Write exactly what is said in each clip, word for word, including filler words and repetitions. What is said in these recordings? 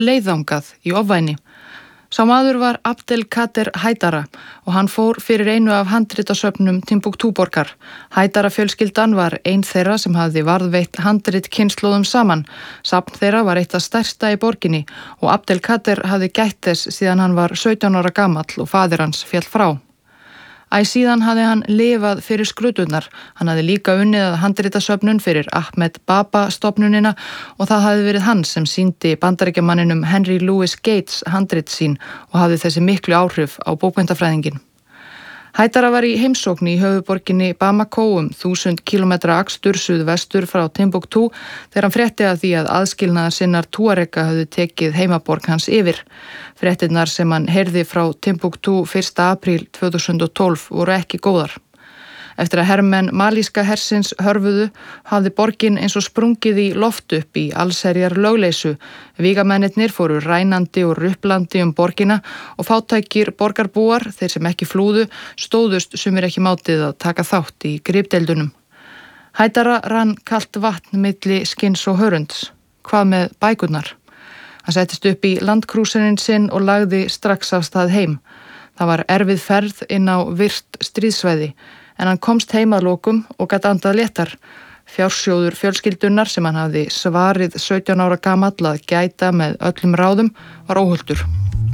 leiðangað í ofvæni. Sá maður var Abdelkader Haidara og hann fór fyrir einu af handritasöfnum Timbuktu-borgar. Haidara fjölskyldan var ein þeirra sem hafði varðveitt handrit kynslóðum saman. Safn þeirra var eitt af stærsta í borginni og Abdelkader hafði gætt þess síðan hann var sautján ára gamall og faðir hans féll frá. Æ síðan hafði hann lifað fyrir skruturnar. Hann hafði líka unnið að handritasöfnun fyrir Ahmed Baba stofnunina og það hafði verið hann sem sýndi bandaríkjamanninum Henry Louis Gates handrit sín og hafði þessi miklu áhrif á bókmenntafræðingin. Haidara var í heimsókn í höfuðborginni Bamako um þúsund kílómetra akstur suðvestur frá Timbuktu þegar hann frétti af því að aðskilnaðar sinnar Túarega höfðu tekið heimaborg hans yfir. Fréttirnar sem hann heyrði frá Timbuktu fyrsta apríl tvö þúsund og tólf voru ekki góðar. Eftir að hermenn malíska hersins hörfuðu hafði borgin eins og sprungið í loft upp í allsherjar lögleysu. Vígamennirnir fóru rænandi og rupplandi um borgina og fátækir borgarbúar, þeir sem ekki flúðu, stóðust sumir ekki mátið að taka þátt í gripdeildunum. Haidara rann kalt vatn milli skins og hörunds. Hvað með bækurnar? Hann settist upp í landkrúserinn sinn og lagði strax af stað heim. Það var erfið ferð inn á virt stríðsvæði. En hann komst heim að lokum og gat andað léttar. Fjársjóður fjölskyldunar sem hann hafði svarið sautján ára gamall að gæta með öllum ráðum var óhultur.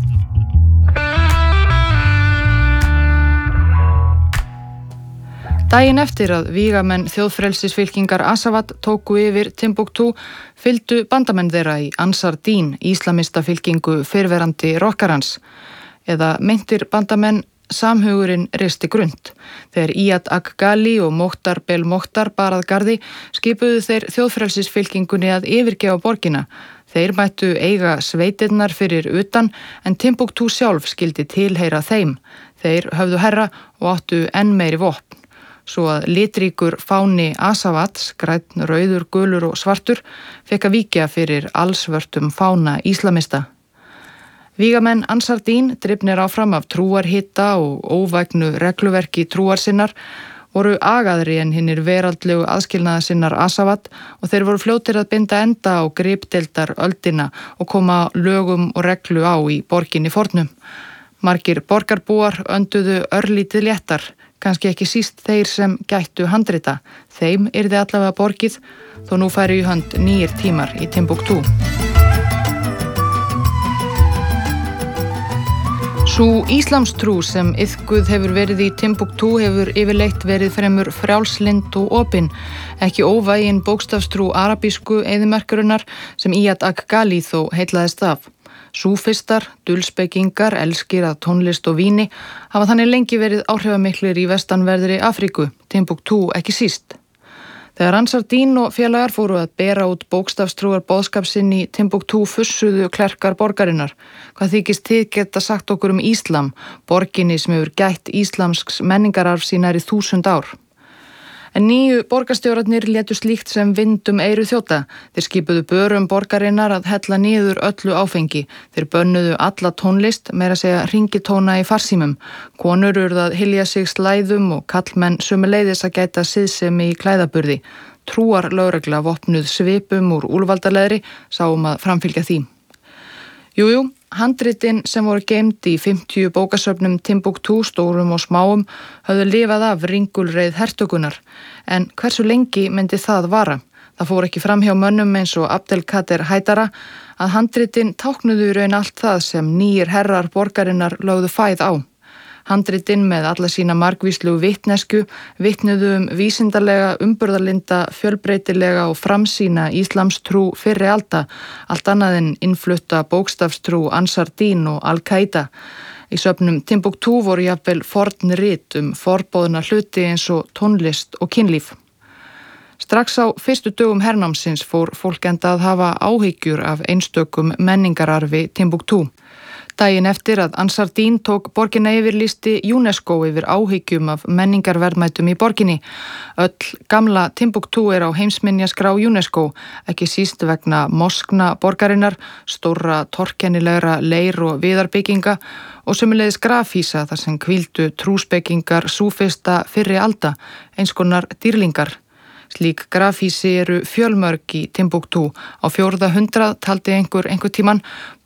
Daginn eftir að vígamenn þjóðfrelsisfylkingar Azawad tóku yfir Timbuktu fylgdu bandamenn þeirra í Ansar Deen, íslamista fylkingu fyrrverandi rokkarans. Eða meintir bandamenn Samhugurinn risti grund. Þegar Iyad Ag Ghali og Mokhtar Bel Mokhtar barað garði skipuðu þeir þjóðfrelsisfylkingunni að yfirgefa borgina. Þeir mættu eiga sveitirnar fyrir utan en Timbuktu sjálf skildi tilheyra þeim. Þeir höfðu herra og áttu enn meiri vopn. Svo að litríkur fáni Azawads, grænn, rauður, gulur og svartur, fekk að víkja fyrir allsvörtum fána íslamista. Vígamenn Ansar Deen, drifnir áfram af trúarhitta og óvægnu regluverki trúar sinnar, voru agaðri en hinnir veraldlegu aðskilnaða sinnar Azawad og þeir voru fljótir að binda enda á gripdeildar öldina og koma lögum og reglu á í borginni fornum. Margir borgarbúar önduðu örlítið léttar, kannski ekki síst þeir sem gættu handrita. Þeim yrði allavega borgið, þó nú færi í hönd nýir tímar í Timbuktu. Sú íslamstrú sem iðkuð hefur verið í Timbuktu hefur yfirleitt verið fremur frjálslynd og opin, ekki óvægin bókstafstrú arabísku eyðimerkurinnar sem Iyad Ag Ghali þó heillaðist af. Súfistar, dulspekingar, elskir að tónlist og víni hafa þannig lengi verið áhrifamiklir í vestanverðri Afríku, Timbuktu ekki síst. Þegar Ansar Deen og félagar fóru að bera út bókstafstrúar boðskap sinn í Timbuktu fussuðu klerkar borgarinnar. Hvað þykist þið geta sagt okkur um Íslam, borginni sem hefur gætt íslamsks menningararf sínar í þúsund ár? En nýju borgarstjórarnir létu slíkt sem vind um eyru þjóta. Þeir skipuðu börum borgarinnar að hella niður öllu áfengi. Þeir bönnuðu alla tónlist, meira að segja hringitóna í farsímum. Konur urðu að hylja sig slæðum og kallmenn sömuleiðis að gæta siðsemi í klæðaburði. Trúar lögregla vopnuð svipum úr úlfaldaleðri sáum að framfylgja því. Jújú, jú, handritin sem voru geymd í fimmtíu bókasöfnum Timbuktu, stórum og smáum, höfðu lifað af ringulreið hertökunar. En hversu lengi myndi það vara? Það fór ekki fram hjá mönnum eins og Abdelkader Haidara að handritin táknuðu í raun allt það sem nýir herrar borgarinnar lögðu fæð á. Handritin með alla sína margvíslegu vitnesku vitnuðu um vísindarlega, umburðarlinda, fjölbreytilega og framsýna íslamstrú fyrri alda, allt annað en innflutta bókstafstrú Ansar Deen og Al-Qaida. Í söfnum Timbuktu voru jafnvel forn rit um forbóðna hluti eins og tónlist og kynlíf. Strax á fyrstu dögum hernámsins fór fólk enda að hafa áhyggjur af einstökum menningararfi Timbuktu. Daginn eftir að Ansar Deen tók borgina yfir listi UNESCO yfir áhyggjum af menningarverðmætum í borginni. Öll gamla Timbuktu er á heimsminjaskrá UNESCO, ekki síst vegna moskna borgarinnar, stórra torkennilegra leir- og viðarbygginga og sömuleiðis grafhýsa þar sem hvíldu trúspekingar súfista fyrri alda, eins konar dýrlingar. Slík grafhýsi eru fjölmörg í Timbuktu. Á fjórða hundrað taldi einhver einhver tíman.